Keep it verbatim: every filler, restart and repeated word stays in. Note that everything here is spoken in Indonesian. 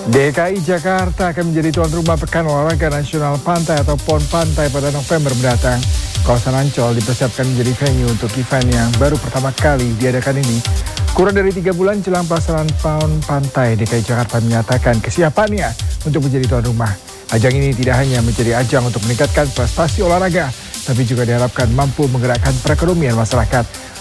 D K I Jakarta akan menjadi tuan rumah Pekan Olahraga Nasional Pantai atau PON Pantai pada November mendatang. Kawasan Ancol dipersiapkan menjadi venue untuk event yang baru pertama kali diadakan ini. Kurang dari tiga bulan jelang pelaksanaan PON Pantai, D K I Jakarta menyatakan kesiapannya untuk menjadi tuan rumah. Ajang ini tidak hanya menjadi ajang untuk meningkatkan prestasi olahraga, tapi juga diharapkan mampu menggerakkan perekonomian masyarakat.